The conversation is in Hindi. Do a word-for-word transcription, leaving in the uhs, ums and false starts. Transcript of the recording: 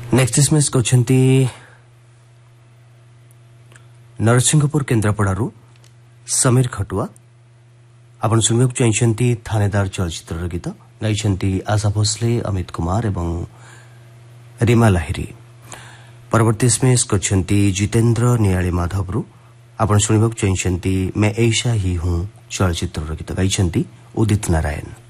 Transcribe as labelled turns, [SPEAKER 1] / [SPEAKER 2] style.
[SPEAKER 1] नेक्स्ट एसएमएस कोछंती नरसिंहपुर केन्द्रापड़ारू समीर खटुआ आपण सुनिବାକୁ ଚାହିଁଛନ୍ତି थानेदार चलचित्र गीत गाइछନ୍ତି आशा भोसले अमित कुमार एवं रीमा लाहिरी। परवर्ती एसएमएस कोछंती जितेंद्र नियाली माधवरू आपण सुनिବାକୁ चाहिंଛନ୍ତି मैं ऐसा ही हूं चलचित्र गीत गाइछନ୍ତି उदित नारायण।